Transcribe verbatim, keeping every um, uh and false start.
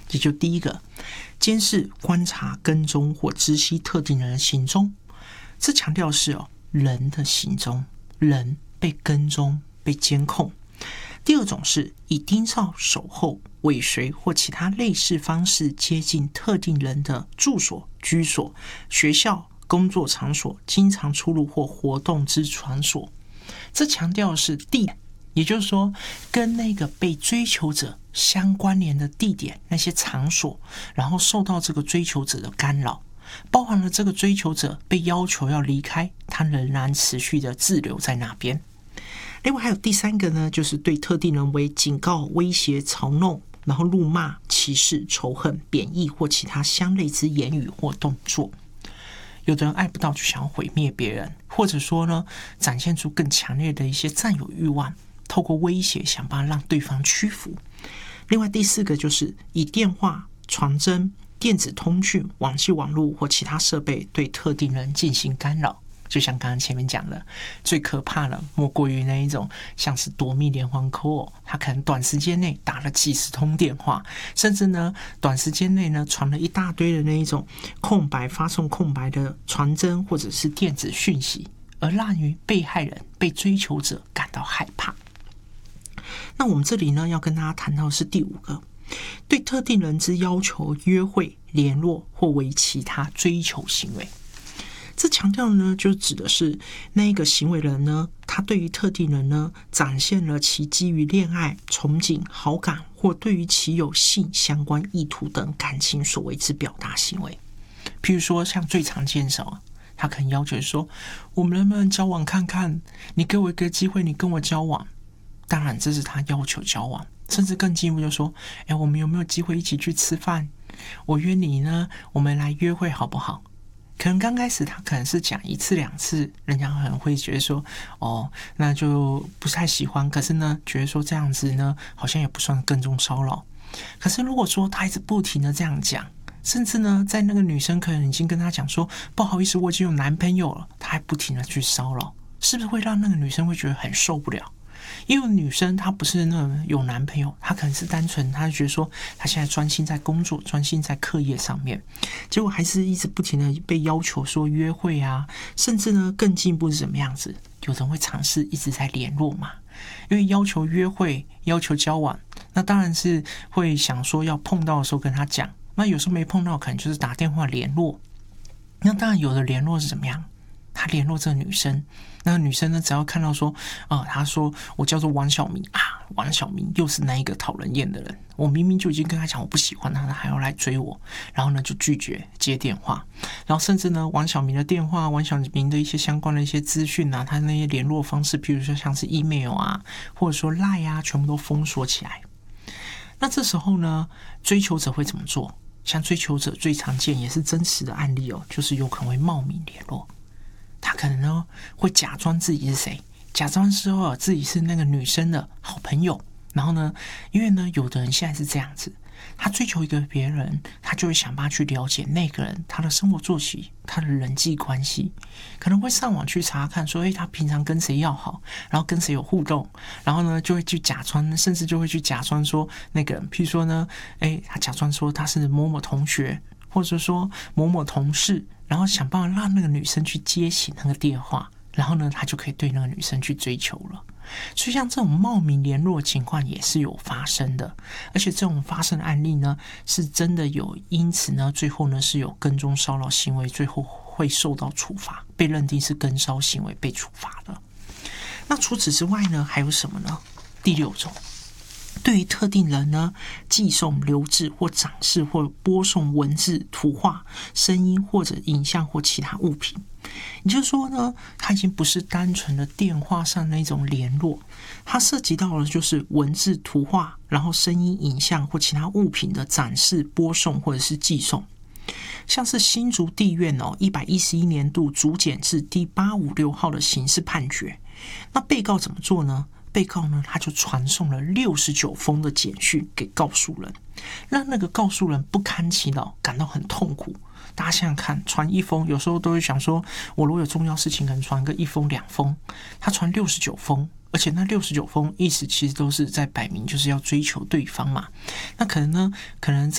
这就第一个，监视、观察、跟踪或知悉特定人的行踪。这强调是哦人的行踪，人被跟踪、被监控。第二种是以盯梢、守候、尾随或其他类似方式接近特定人的住所、居所、学校、工作场所、经常出入或活动之场所。这强调的是地点，也就是说跟那个被追求者相关联的地点，那些场所，然后受到这个追求者的干扰，包含了这个追求者被要求要离开，他仍然持续的滞留在那边。另外还有第三个呢，就是对特定人为警告、威胁、嘲弄，然后辱骂、歧视、仇恨、贬义或其他相类之言语或动作。有的人爱不到就想要毁灭别人，或者说呢，展现出更强烈的一些占有欲望，透过威胁想办法让对方屈服。另外第四个就是以电话、传真、电子通讯、网际网络或其他设备对特定人进行干扰。就像刚刚前面讲的，最可怕的莫过于那一种像是夺命连环扣，他可能短时间内打了几十通电话，甚至呢短时间内呢传了一大堆的那一种空白发送空白的传真或者是电子讯息，而让于被害人、被追求者感到害怕。那我们这里呢要跟大家谈到的是第五个，对特定人之要求、约会、联络或为其他追求行为。这强调呢，就指的是那一个行为人呢，他对于特定人呢，展现了其基于恋爱、憧憬、好感或对于其有性相关意图等感情所为之表达行为。譬如说，像最常见的，他可能要求说，我们能不能交往看看？你给我一个机会，你跟我交往。当然，这是他要求交往，甚至更进一步就说，哎，我们有没有机会一起去吃饭？我约你呢，我们来约会好不好？可能刚开始他可能是讲一次两次，人家可能会觉得说，哦，那就不太喜欢。可是呢，觉得说这样子呢，好像也不算跟踪骚扰。可是如果说他一直不停的这样讲，甚至呢，在那个女生可能已经跟他讲说，不好意思，我已经有男朋友了，他还不停的去骚扰，是不是会让那个女生会觉得很受不了？因为女生她不是那种有男朋友，她可能是单纯她觉得说她现在专心在工作，专心在课业上面，结果还是一直不停的被要求说约会啊，甚至呢更进一步是怎么样子，有人会尝试一直在联络嘛，因为要求约会、要求交往，那当然是会想说要碰到的时候跟他讲，那有时候没碰到可能就是打电话联络。那当然有的联络是怎么样，他联络这个女生，那个女生呢，只要看到说，啊、呃，他说我叫做王小明啊，王小明又是那一个讨人厌的人，我明明就已经跟他讲我不喜欢他，他还要来追我，然后呢就拒绝接电话，然后甚至呢，王小明的电话、王小明的一些相关的一些资讯啊，他那些联络方式，譬如说像是 email 啊，或者说 line 啊，全部都封锁起来。那这时候呢，追求者会怎么做？像追求者最常见也是真实的案例哦，就是有可能会冒名联络。他可能呢会假装自己是谁，假装说自己是那个女生的好朋友，然后呢，因为呢有的人现在是这样子，他追求一个别人，他就会想办法去了解那个人他的生活作息、他的人际关系，可能会上网去查看说，哎，他平常跟谁要好，然后跟谁有互动，然后呢就会去假装，甚至就会去假装说那个人，譬如说呢，哎，他假装说他是某某同学，或者说某某同事，然后想办法让那个女生去接起那个电话，然后呢他就可以对那个女生去追求了。所以像这种冒名联络的情况也是有发生的，而且这种发生的案例呢是真的有，因此呢最后呢是有跟踪骚扰行为，最后会受到处罚，被认定是跟骚行为被处罚的。那除此之外呢还有什么呢？第六种，对于特定人呢寄送、留置或展示或播送文字、图画、声音或者影像或其他物品。也就是说呢，它已经不是单纯的电话上那种联络，它涉及到的就是文字、图画，然后声音、影像或其他物品的展示、播送或者是寄送。像是新竹地院哦，一百一十一年度竹简字第八五六号的刑事判决，那被告怎么做呢？被告呢，他就传送了六十九封的简讯给告诉人，让那个告诉人不堪其扰，感到很痛苦。大家想想看，传一封，有时候都会想说，我如果有重要事情，可能传个一封两封，他传六十九封，而且那六十九封意思其实都是在摆明就是要追求对方嘛。那可能呢，可能